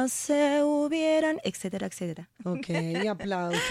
No se hubieran, etcétera, etcétera. Ok, aplauso.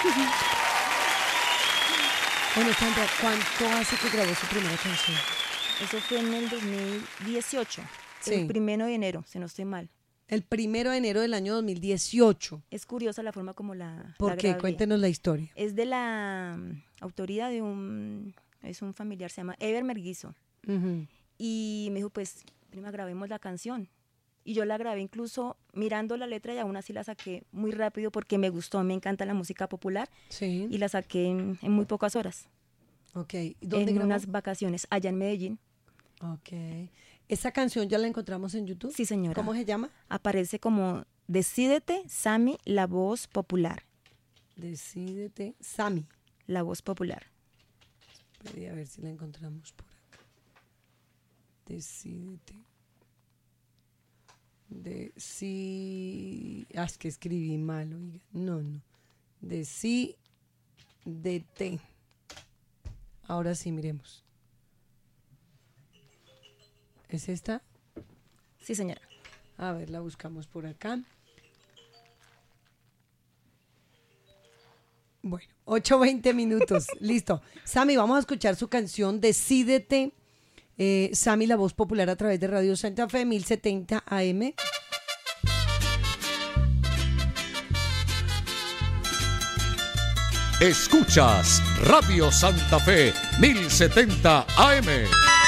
Bueno, Sandra, ¿cuánto hace que grabó su primera canción? Eso fue en el 2018, Sí. el 1 de enero, si no estoy mal. El 1 de enero del año 2018. Es curiosa la forma como la ¿Por qué? grabé. Cuéntenos la historia. Es de la autoría de un familiar, se llama Ever Merguizo. Uh-huh. Y me dijo, pues, prima, grabemos la canción. Y yo la grabé incluso mirando la letra y aún así la saqué muy rápido porque me gustó, me encanta la música popular. Sí. Y la saqué en muy pocas horas. Ok. ¿Dónde en grabó? unas vacaciones allá en Medellín. Ok. ¿Esa canción ya la encontramos en YouTube? Sí, señora. ¿Cómo se llama? Aparece como Decídete, Sammy, la voz popular. Decídete, Sammy. La voz popular. Espere a ver si la encontramos por acá. Decídete. Es que escribí mal, oiga. No. Decídete. Ahora sí, miremos. ¿Es esta? Sí, señora. A ver, la buscamos por acá. Bueno, 8:20 minutos. Listo. Sammy, vamos a escuchar su canción Decídete. Sammy, la voz popular a través de Radio Santa Fe, 1070 AM. Escuchas Radio Santa Fe 1070 AM.